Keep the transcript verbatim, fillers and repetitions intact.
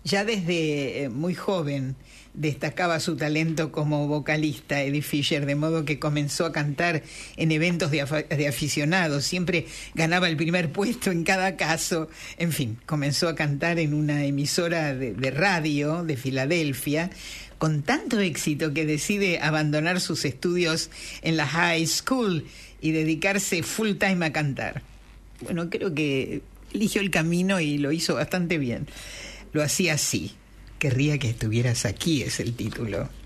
Ya desde muy joven destacaba su talento como vocalista, Eddie Fisher, de modo que comenzó a cantar en eventos de, af- de aficionados, siempre ganaba el primer puesto en cada caso. En fin, comenzó a cantar en una emisora de, de radio de Filadelfia, con tanto éxito que decide abandonar sus estudios en la high school y dedicarse full time a cantar. Bueno, creo que eligió el camino y lo hizo bastante bien. Lo hacía así. Querría que estuvieras aquí, es el título.